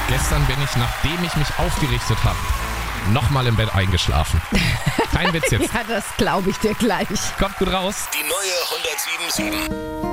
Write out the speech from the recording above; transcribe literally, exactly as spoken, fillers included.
Gestern bin ich, nachdem ich mich aufgerichtet habe, nochmal im Bett eingeschlafen. Kein Witz jetzt. Ja, das glaube ich dir gleich. Kommt gut raus. Die neue hundertsieben Komma sieben.